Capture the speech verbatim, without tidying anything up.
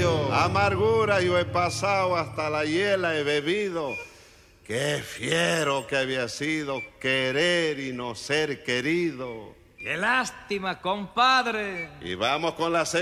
Dios. Amargura yo he pasado, hasta la hiela he bebido. Qué fiero que había sido querer y no ser querido. ¡Qué lástima, compadre! Y vamos con la